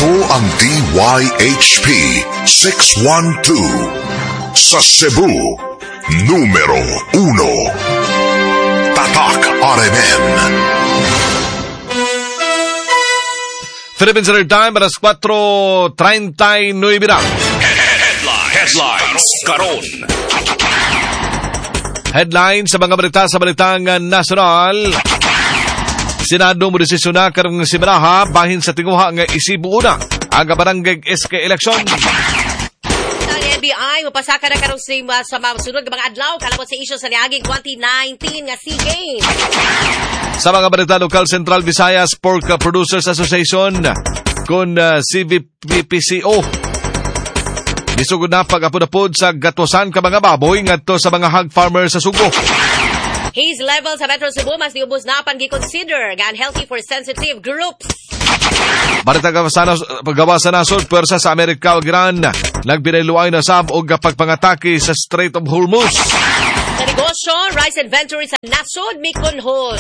Ito ang DYHP 612 sa Cebu, numero 1. Tatak RMN. Philippine Standard Time, alas 4:39 na. Headlines karon. Headline sa mga balita sa balitang nasyonal. Senado mo desisyon na karong simanaha bahin sa tinguha nga isibu una ang barangay SK election. NBI mapasaka na karong sa masunod nga mga adlaw kalabot sa isyu sa niaging 2019 nga SEA Games. Sa mga balita lokal, Central Visayas Pork Producers Association kun CVPCO bisugod na pag-apod-apod sa gatosan ka mga baboy ngadto sa mga hog farmers sa Subo. Haze level sa Metro Cebu mas diubos na pang-consider nga unhealthy for sensitive groups. Balita paggawa sa nasod, pwersa sa Amerika o Iran nagbinayluay na sab og pagpangatake sa Strait of Hormuz. Sa negosyo, rice inventory sa nasod mikunhod.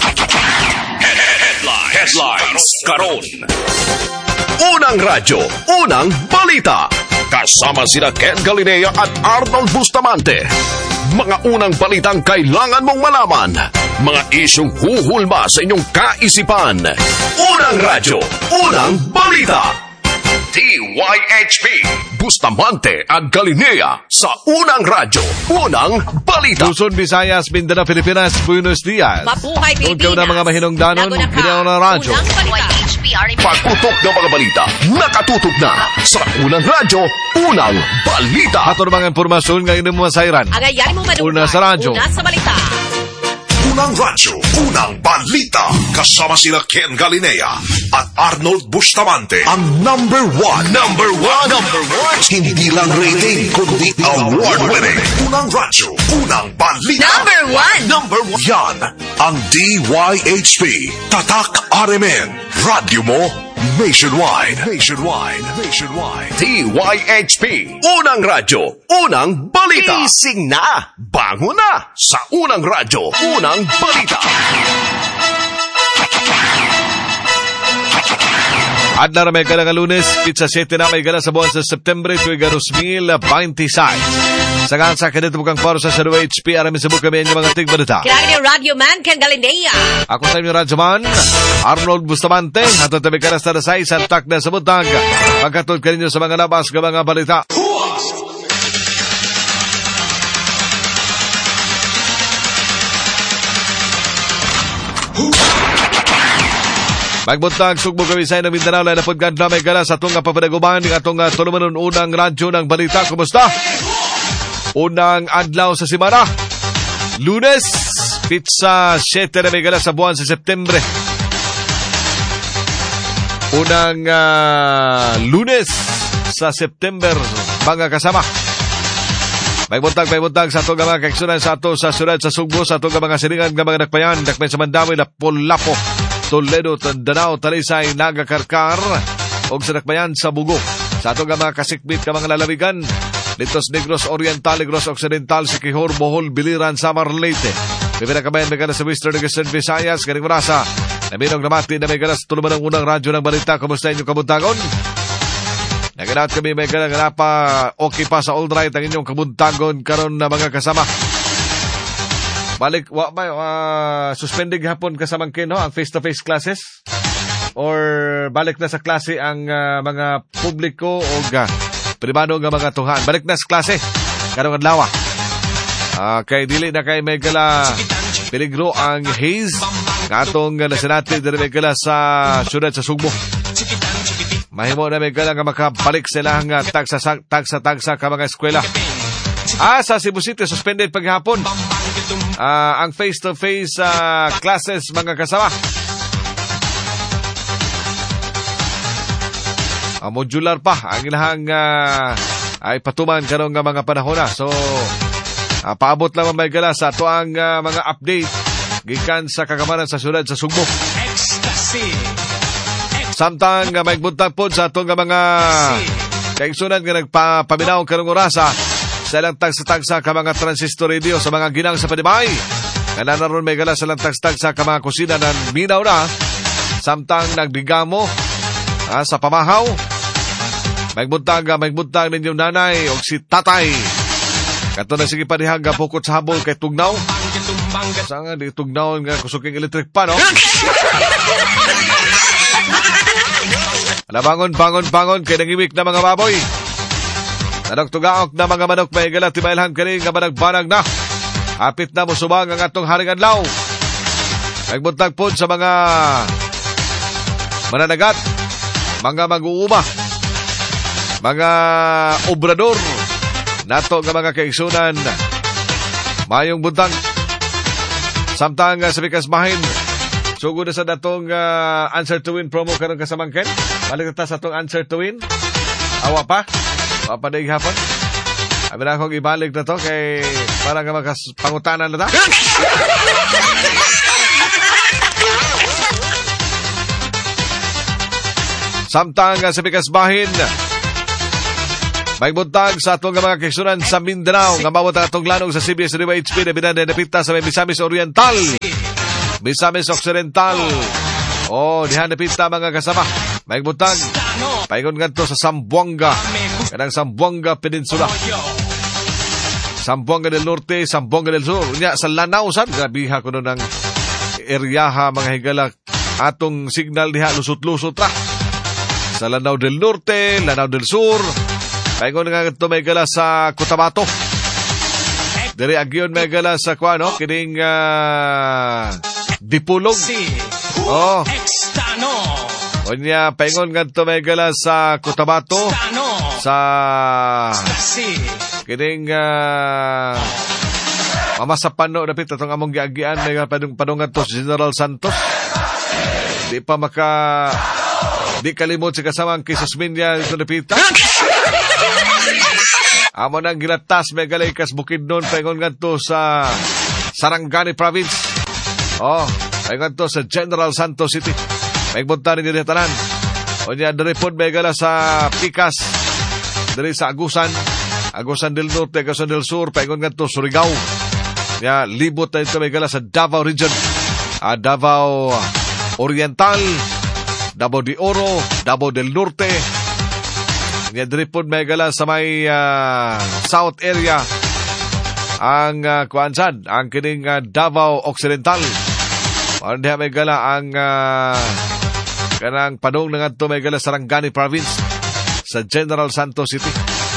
Headlines karon. Unang radyo, unang balita. Kasama sina Ken Galinea at Arnold Bustamante. Mga unang balitang kailangan mong malaman. Mga isyong huhulma sa inyong kaisipan. Unang radyo, unang balita. DYHP, Bustamante at Galinea sa unang radyo, unang balita. Luzon, Visayas, Mindanao, Pilipinas, Buenos Dias. Mabuhay Pilipinas. Tungkol na mga mahinungdanon, ginaw ng radyo. Pagputok ng mga balita, nakatutok na sa unang radyo, unang balita. Ato mga impormasyon ngayon mo masayran. Agayan mo manuhay. Una sa radyo. Una sa balita. Unang radyo, unang balita. Kasama sila Ken Galinea at Arnold Bustamante. Ang number one. Hindi lang rating, kundi award-winning. Unang radyo, unang balita. Number one. Yan ang DYHP. Tatak RMN. Radyo mo nationwide. DYHP, unang radyo, unang balita. Ising na, bango na sa unang radyo, unang balita. Adla na may gala nga Lunes, pizza 7 na may gala sa buwan sa September, tuwiga 2026. Sa gansa, kanito bukang paro sa WHP, arami sa buka may mga tigbalita. Kailangan ni Radio Man, Ken Galinea. Ako sa inyo, Radio Man, Arnold Bustamante, at ang tabi ka na sa dasay, santak na sa buntag. Pagkatod ka ninyo sa mga labas ka mga balita. Magbuntag, sugbo kami sa inang Mindanao, na napod ganda may gala sa itong papadaguban, ng atong tulumanon unang radyo ng balita. Kumusta? Unang adlaw sa simana. Lunes, pizza 7 na may gala sa buwan sa September. Unang Lunes sa September, mga kasama. May buntag sa itong mga kaiksunan sa ato sa syudad sa Sugbo, sa itong mga silingan ng mga nakpayan, nakpay sa Mandawi na Polapo, Toledo, Danao, Talisay, Nagakarkar, o sa nakpayan sa Bugo. Sa itong mga kasikbit ka mga lalawigan, Litos Negros Oriental, Negros Occidental, Siquijor, Bohol, Biliran, Samar, Leyte. May pinakabayan may ganas sa Western Negros Visayas, galing marasa. Naminong namati na may ganas tuluman ng unang radyo ng balita. Kumusta inyong kabuntagon? Naganat kami may ganas pa okay pa sa all right ang inyong kabuntagon karon na mga kasama. Balik, suspending hapon kasamang kino ang face-to-face classes? Or balik na sa klase ang mga publiko o pribado nga mga tuhan? Balik na sa klase karong adlaw. Kay dili na kay may gala peligro ang haze nga atong nasinati diri may gala sa syudad sa Sugbo. Mahimo na may gala nga makabalik sila nga tagsa ka mga eskwela. Sa Cebu City, suspended paghapon ang face-to-face classes mga kasama. Modular pa ang ilahang ay patuman karong nga mga panahon na. So, paabot lang may gala sa ato ang mga update gikan sa kagamanan sa syudad sa Sugbo. Samtang may buntag po sa ato nga mga kaigsunan nga nagpapaminaw karong orasa sa ilang tagsa-tagsa ka mga transistor radio sa mga ginang sa Panibay. Nananaroon may gala sa ilang tagsa-tagsa ka mga kusina ng minaw na. Samtang nagdigamo sa pamahaw May buntag ninyong nanay o si tatay. Kato na sige panihag pukot sa habol kay tugnaw. Saan nga di tugnaw nga kusuking electric pa, no? Bangon kay nangimik na mga baboy. Tugaok na mga manok may gala timailhan kani nga banag-banag na. Apit na mo subang ang atong haring adlaw. Nagbuntag po sa mga mananagat, mga mag-uuma, mga obrador, nato nga mga kaigsunan. Mayong buntag. Samtang sa bikas mahin, sugod na sa datong Answer to Win promo karon kasamangken. Balik na ta sa atong Answer to Win. Awa pa na hapon. Abi na akong ibalik na to kay para nga makapangutanan na ta. Samtang sa bikas bahin, may buntag sa atong mga kaigsunan sa Mindanao nga mawat ang atong lanog sa CBS Riva HP na binanda napita sa may Misamis Oriental, Misamis Occidental. Dihan napita mga kasama. May buntag paingon ngadto sa Zamboanga, kanang Zamboanga Peninsula, Zamboanga del Norte, Zamboanga del Sur. Unya sa Lanao sad grabiha kuno ng eryaha mga higala atong signal diha lusot-lusot ra. Sa Lanao del Norte, Lanao del Sur. Paingon nga ito may gala sa Cotabato. Diri agyon may gala sa kuano, kining Dipulog. Onya, paingon nga ito may gala sa Cotabato. Sa kining Mamasapano, dapit itong among giagian, may padungan to si General Santos. Di kalimot si kasamang kisos minya ito napita. Amo nang gilatas may galaykas Bukidnon, paingon nga to sa Sarangani Province. Paingon to sa General Santos City. Paingbunta rin yung tanan. O niya, dari po may gala sa Picas. Dari sa Agusan del Norte, Agusan del Sur, paingon nga to Surigao. Niya, libot na ito may gala sa Davao Region. Davao Oriental, Davao de Oro, Davao del Norte. Nga dripod may gala sa may South area ang kuansan, ang kining Davao Occidental. Diha may gala ang kanang padong nga to may gala sa Sarangani Province sa General Santos City.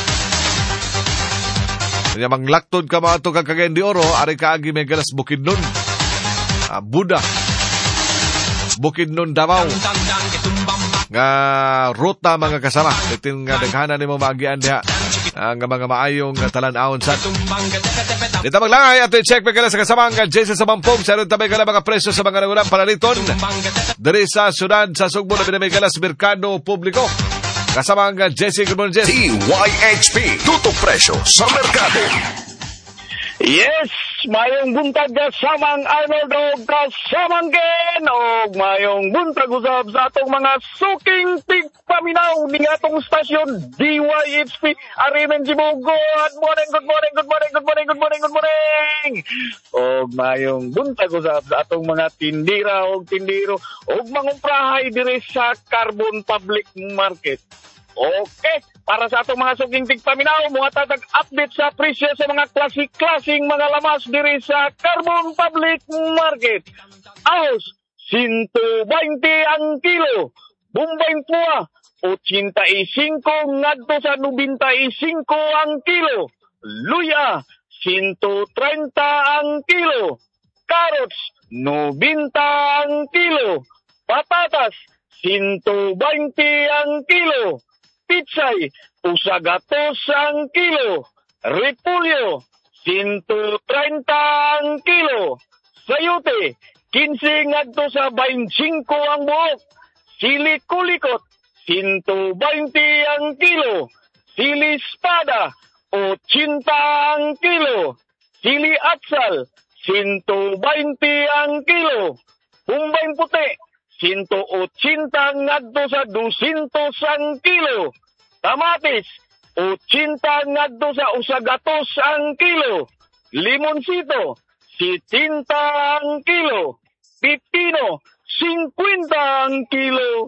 Nga manglaktod ka mga ito kagagayan di Oro, ari kaagi may gala sa Bukidnon, Buda, Bukidnon, Davao. Nga ruta mga kasama. Itin nga daghanan ni mo maagian diha ang mga maayong talan-awon sa dito maglangay at i-check pa kala sa kasamang Jason sa Mampong. Sa rin tabay kala mga presyo sa mga nagulang palaliton dari sa syudad sa Sugbo na binamay kala sa Merkado Publiko. Kasamang Jesse, good morning Jesse. DYHP, tutok presyo sa merkado. Yes, mayong buntag kasamang Arnold o kasamang Ken o mayong buntag usab sa atong mga suking tigpaminaw ning atong stasyon DYHP Arimen Jibo. Good morning. O mayong buntag usab sa atong mga tindira o tindiro o mangumprahay diri sa Carbon Public Market. Okay, para sa atong mga suging tigpaminaw, mga tatag update sa presyo sa mga klasik-klasing mga lamas diri sa Carbon Public Market. Ahos, 120 ang kilo. Bumbay pua, 85 ngadto sa 95 ang kilo. Luya, 130 ang kilo. Carrots, 90 ang kilo. Patatas, 120 ang kilo. Pitsay, 200 ang kilo. Repulyo, 130 ang kilo. Sayote, 15 ngadto sa 25 ang buok. Sili kulikot, 120 ang kilo. Sili espada, 80 ang kilo. Sili atsal, 120 ang kilo. Bumbay puti, 180 ngadto sa 200 ang kilo. Kamatis, 80 ngadto sa 100 ang kilo. Limonsito, 70 ang kilo. Pipino, 50 ang kilo.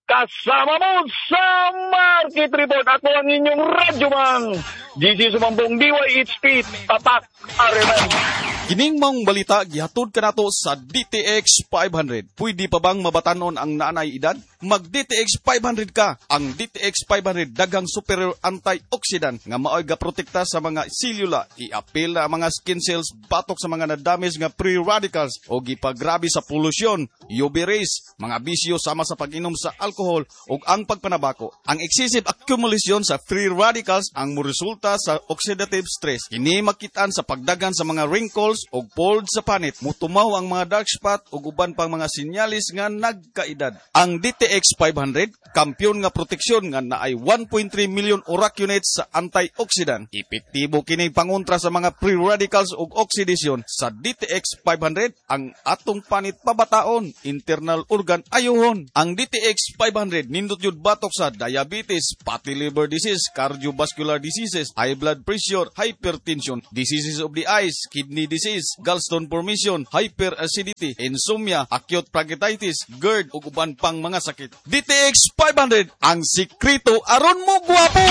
kasama mo sa Market Report. Ako ang inyong radyomang GC Sumampong DYHP Tatak RMN. Kining mong balita gihatod kanato sa DTX 500. Pwede pa bang mabatanon ang naanay edad? Mag DTX 500 ka. Ang DTX 500 daghang superior antioxidant nga maoy ga protekta sa mga selula, i-appeal na mga skin cells batok sa mga na-damage nga free radicals o gipagrabe sa polusyon, UV rays, mga bisyo sama sa pag-inom sa alcohol ug ang pagpanabako. Ang excessive accumulation sa free radicals ang moresulta sa oxidative stress. Kini makitaan sa pagdagan sa mga wrinkles ug folds sa panit, mutumaw ang mga dark spot ug uban pang mga sinyalis nga nagkaedad. Ang DTX 500 kampyon nga proteksyon nga naay 1.3 million ORAC units sa antioxidant. Epektibo kini pangontra sa mga free radicals ug oxidation. Sa DTX 500 ang atong panit pabataon, internal organ ayuhon. Ang DTX 500 nindot yun batok sa diabetes, fatty liver disease, cardiovascular diseases, high blood pressure, hypertension, diseases of the eyes, kidney disease, gallstone formation, hyperacidity, insomnia, acute pancreatitis, GERD ug uban pang mga sakit. DTX 500 ang sikreto aron mo guwapo.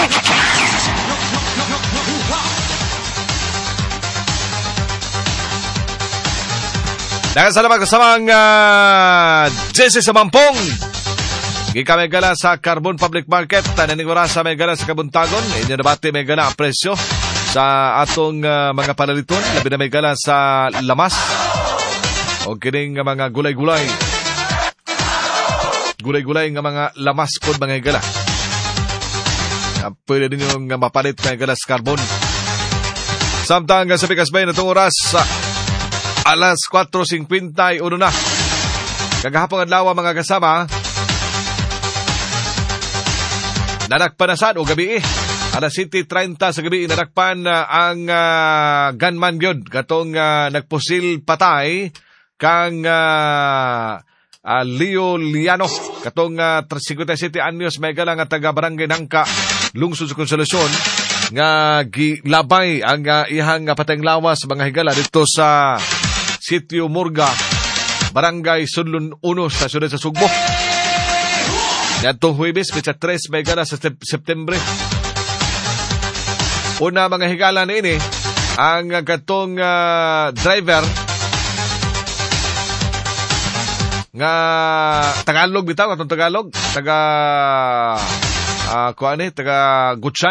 Nakasalamat kasamang Jesse Sumampong. Gika may gala sa Carbon Public Market. Tananing oras sa may gala sa Kabuntagon. Inyo nabati may gala ang presyo sa atong mga palaliton. Labi na may gala sa lamas. O kining mga gulay-gulay. Gulay-gulay nga mga lamas po mga gala. Pwede din yung mapalit may gala sa Carbon. Samtang sa Pikasbay na itong oras sa alas 4:51 na. Kagahapong adlaw mga kasama. Nadakpan na sad o gabi alas 7:30 sa gabi nadakpan ang gunman gyud katong nagpusil patay kang Leo Liano katong 57 anyos may gala nga taga Barangay Nangka lungsod sa Konsolasyon nga gilabay ang ihang patayng lawas mga higala dito sa Sitio Murga, Barangay Sudlon 1 sa siyudad sa Sugbo. Yatong Huwebes, Pizza 3, may gala sa Septembre. Una mga higala na ini, ang katong driver nga Tagalog bitaw, katong Tagalog, taga Gutsan,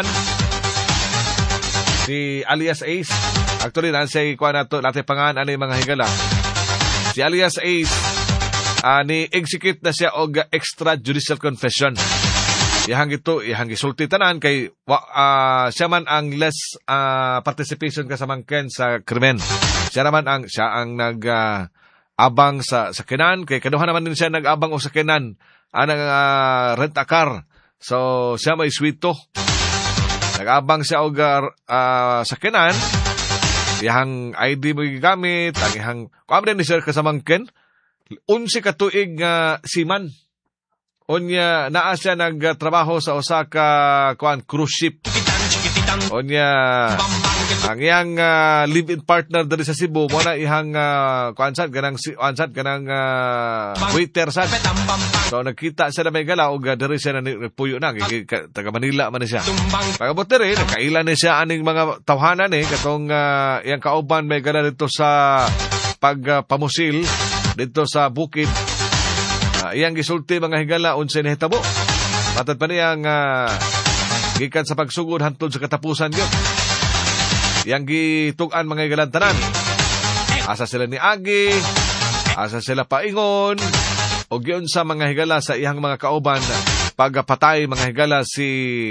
si alias Ace. Actually, nansay kuha na ito, natin pangalan ano yung mga higala. Si alias Ace, ni-execute na siya og extrajudicial confession. Ihang gisulti tanan kay siya man ang less participation kasamangken sa krimen. Siya ang nag-abang sa sakinan, kay kaduhan naman din siya nag-abang o sakinan, anang rent-a-car. So, siya may swito. Nag-abang siya og sakinan, ihang ID mo gigamit, ang ihang kuamden ni sir kasamangken, 11 katuig siman. Onya naa siya nagtrabaho sa Osaka cruise ship. Onya ang iyang live-in partner diri sa Cebu mo na ihang kanang waiter sad. So nagkita siya na may gala og diri siya na nagpuyo na taga Manila man siya. Pagabot diri nakaila ni siya aning mga tawhanan katong iyang kauban may gala dito sa pagpamusil dito sa bukid. Iyang gisulti mga higala unsa ni hitabo. Matad pa niyang gikan sa pagsugod hantod sa katapusan yun. Iyang gitugan mga higalan tanan. Asa sila ni Agi, asa sila paingon, o giyon sa mga higala sa iyang mga kauban pagpatay mga higala si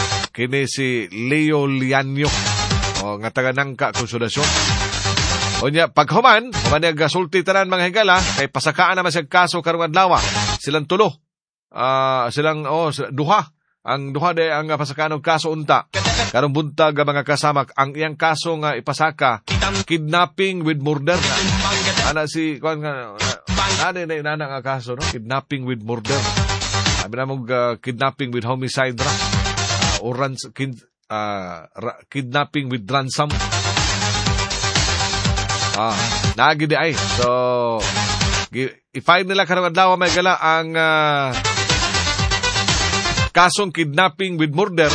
Leo Liano o nga taga Nangka Konsolasyon. Onya paghuman nagasulti tanan mga higala kay pasakaan naman siya kaso karong adlaw. Silang tulo. Duha. Ang duha de ang pasakaan og kaso unta. Karong buntag mga kasama ang iyang kaso nga ipasaka kidnapping with murder. Ana si nana nga kaso no, kidnapping with murder. Abi na mo kidnapping with homicide ra. Kidnapping with ransom. Nagidi ay. So, i-file nila karong adlaw may gala ang kasong kidnapping with murder.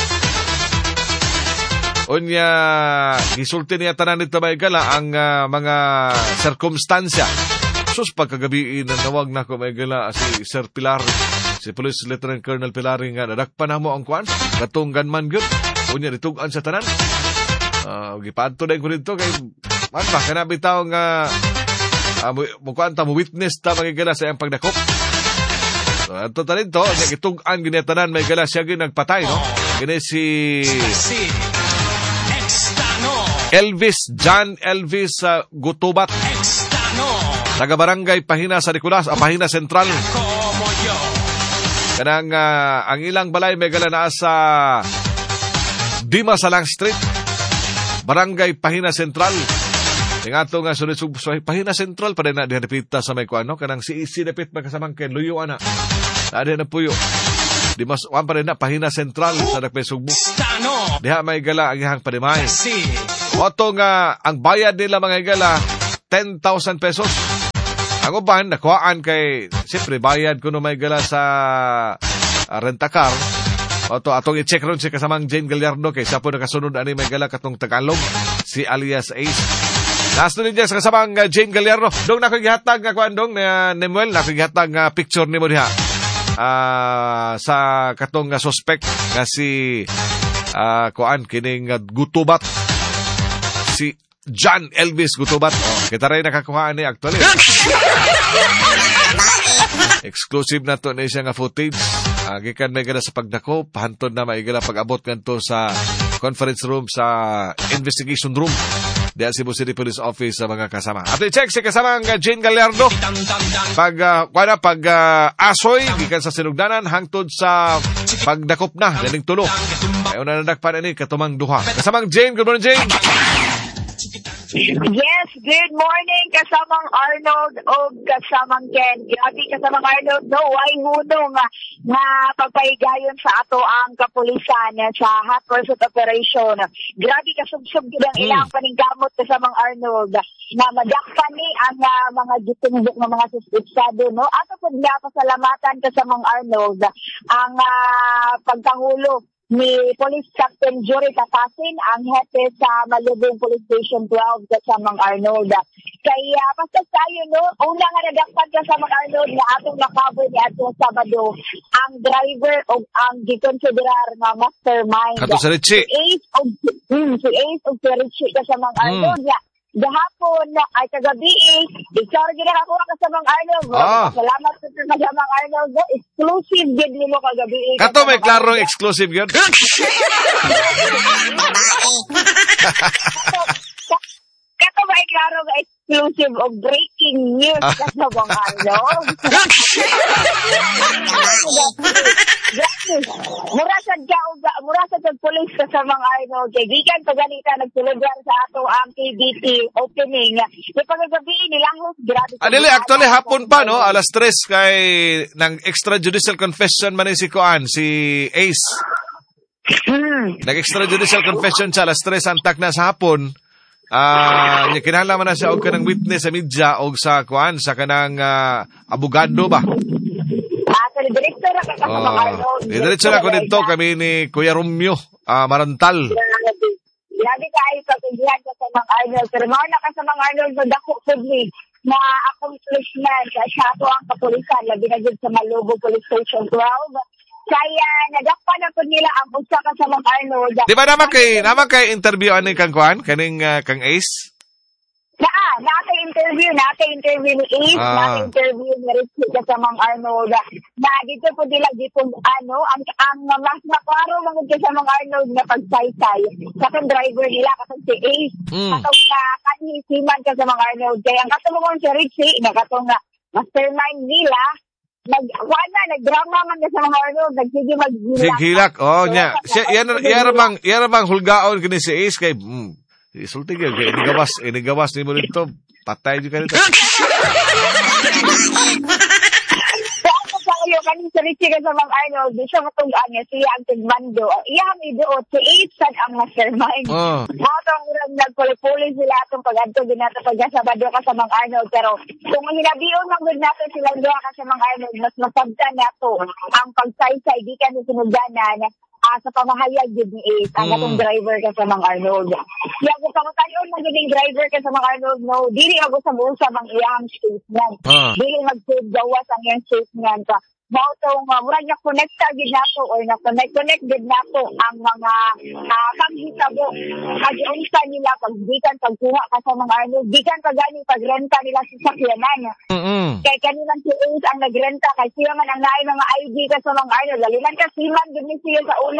Unya, gisulti niya tanan nito may gala ang mga sirkumstansya. Sus, pagkagabi nawag na ko may gala si Sir Pilar, si Police Lieutenant Colonel Pilar nga nadakpan na mo ang kuan, katunggan man yun. Unya, ditugan sa tanan. Gipaadto na ko dito kay, man ba, kanabi tao nga, mukuan ta mo witness ta may gala sa iyang pagdakop. So, ato tanin to, gitugan ginetanan may gala siya ginagpatay, no? Gini si John Elvis Gutubat, taga barangay Pahina sa Nicolas, Pahina Central. Kanang ang ilang balay may gala naa sa Dimasalang Street, barangay Pahina Central. Tingato nga sunod Pahina Central pa rin na dihanapita sa may kuano, kanang si Dapit magkasamang kay Luyo ana. Ada na puyo. Dimas wan pa rin na Pahina Central sa Dakpay Sugbo. Diha may gala ang ihang padimay. Oto nga ang bayad nila mga igala 10,000 pesos. Ang uban nakuhaan kay siyempre bayad kuno may gala sa rent-a-car. Oto atong i-check ron si kasamang Jane Gallardo kay siya po nakasunod ani may gala katong Tagalog si alias Ace. Nasto din sa kasamang Jane Gallardo. Dong na ko gihatag nga kuan dong na Nemuel na ko gihatag nga picture nimo diha. Sa katong suspect nga si kuan kining Gutubat, si John Elvis Gutubat. Kita rin nakakuhaan ni actually. Exclusive na to na siya nga footage. Gikan may gana sa pagdako, pahantod na maigala pag-abot kanto sa conference room sa investigation room. Diyan si Cebu City Police Office sa mga kasama. At i-check si kasamang Jane Gallardo. Pag asoy, gikan sa sinugdanan, hangtod sa pagdakop na, daling tulo. Ayaw na nadakpan ni katumang duha. Kasamang Jane, good morning Jane. Yes, good morning kasamang Arnold o kasamang Ken. Grabe kasamang Arnold, no, ay hunong nga pagpaigayon sa ato ang kapulisan sa hot pursuit operation. Grabe kasubsub ang ilang paningkamot kasamang Arnold na madakpan ni ang mga gitumbok ng mga suspitsado, no? Ato po nga pasalamatan kasamang Arnold ang pagtangulo ni Police Captain Jory Tatasin, ang hepe sa Malubong Police Station 12 kasamang Arnold. Kaya basta tayo, no, una nga nadakpan kasamang Arnold na atong nakaboy ni atong Sabado ang driver o ang gikonsiderar nga mastermind. Kato sa Richie. Si Ace o si Richie kasamang Arnold. Gahapon ay kagabi ikaw rin ginakakuha kasamang Arnold. Salamat sa kasamang Arnold. Exclusive gid nimo kagabi. Kato may klarong exclusive yun. Kato may klarong exclusive o breaking news kasamang Arnold. Mura sa police kasamang Arnold. Kay gikan paganita nagtulugan sa ato ang KBT opening. Kay pagagabi nilahos grabe. Adili actually hapon pa no, alas 3 kay nang extrajudicial confession man si Kuan, si Ace. Nag-extrajudicial confession sa alas 3 antak na sa hapon. Kinahanglan na siya og kanang witness sa media og sa Kuan sa kanang abogado ba. Director ka kasamang Arnold. Diretso na ko dito kami ni Kuya Romeo Marantal. Lagi ka ay pagkagihan kasamang Arnold. Pero mga nakasamang Arnold na dako po ni na accomplishment sa ato ang kapulisan. Labi na dyan sa Malubong Police Station 12. Kaya nadakpan na po nila ang usa kasamang Arnold. Di ba naman kay interview ani kang Kuan? Kaning kang Ace? Naka-interview ni Ace, naka-interview ni Richie kasamang Arnold. Na dito po nila dito ang mas maklaro mga kasamang Arnold na pagsaysay. Katong driver nila, katong si Ace, katong kanisiman kasamang Arnold. Kaya ang katong si Richie, na katong mastermind nila, nagdrama man sa mga Arnold, nagsige maghilak. Nya. Yan ramang hulgaon kini si Ace kay isulti gyud kay inigawas nimo dito. Patay jud ka dito. kayo kanin sa Richie ka sa mga Arnold, di siya matugaan niya siya ang tigmando. Iyang idoot, si Aisan ang mastermind. Atong nagpuli-puli sila atong pag-adto din nato pag-Sabado ka sa mga Arnold. Pero kung hinabiyon ng good nato silang doha ka sa mga Arnold, mas masabtan nato ang pagsaysay, di ka sinugdanan sa pamahayag yun ni Ace, ang atong driver ka sa mga Arnold. Kaya kung kamatayon mo yung driver ka sa mga Arnold, no, dili ako sa busa ang iyang statement. Dili mag-save gawas ang iyang statement ka. Mautong mura niya connecta gid nato or na-connect gid nato ang mga panghitabo pag-unsa nila pagdikan pagkuha ka sa mga Arnold, dikan pagani pagrenta nila sa sakyanan. Kay kanilang si Ace ang nagrenta kay siya man ang naay mga ID ka sa mga Arnold. Laliman ka siman gid ni siya sa una